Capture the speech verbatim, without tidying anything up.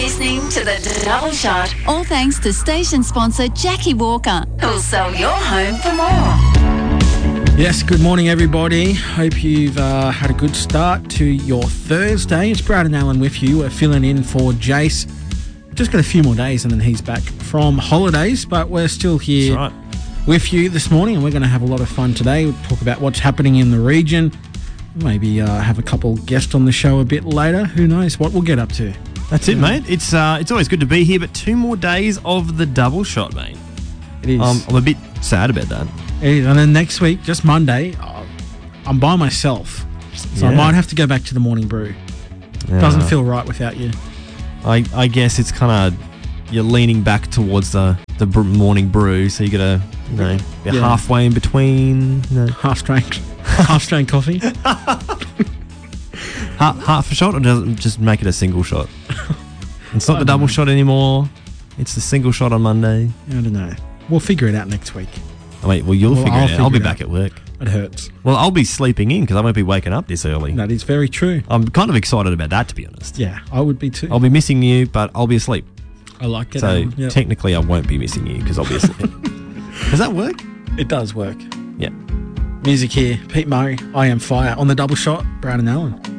listening to The Double Shot. All thanks to station sponsor Jackie Walker, who'll sell your home for more. Yes, good morning, everybody. Hope you've uh, had a good start to your Thursday. It's Brad and Alan with you. We're filling in for Jace. Just got a few more days and then he's back from holidays, but we're still here That's right. with you this morning, and we're going to have a lot of fun today. We'll talk about what's happening in the region. Maybe uh, have a couple guests on the show a bit later. Who knows what we'll get up to. That's it, mate. It's uh, it's always good to be here, but two more days of the double shot, mate. It is. Um, I'm a bit sad about that. It is. And then next week, just Monday, uh, I'm by myself. So Yeah. I might have to go back to the morning brew. Yeah. Doesn't feel right without you. I, I guess it's kind of, you're leaning back towards the, the br- morning brew, so you got to, you know, be Yeah. halfway in between. You know. Half strength. Half strength coffee. half, half a shot, or does it just make it a single shot? It's not I the don't double know. shot anymore. It's the single shot on Monday. I don't know. We'll figure it out next week. Oh, wait, well, you'll Well, figure I'll it out. I'll be figure it back out. at work. It hurts. Well, I'll be sleeping in because I won't be waking up this early. That is very true. I'm kind of excited about that, to be honest. Yeah, I would be too. I'll be missing you, but I'll be asleep. I like it. So um, yeah. technically, I won't be missing you because I'll be asleep. Does that work? It does work. Yeah. Music here. Pete Murray, I Am Fire on the double shot. Brown and Allen.